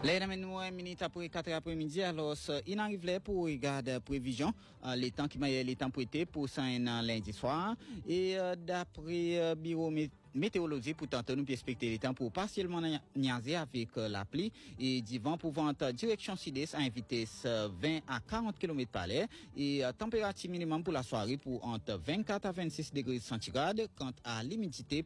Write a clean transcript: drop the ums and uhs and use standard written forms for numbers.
Les minutes après 4 après-midi, alors, il arrive là pour regarder prévision, les temps qui m'a les temps prêtés pour ça lundi soir. Et, d'après, bureau météorologie, pour tenter nous respecter les temps pour partiellement niaiser avec la pluie et du vent pour venter direction sud-est à une vitesse 20 à 40 km par l'heure et température minimum pour la soirée pour entre 24 à 26 degrés centigrades. Quant à l'humidité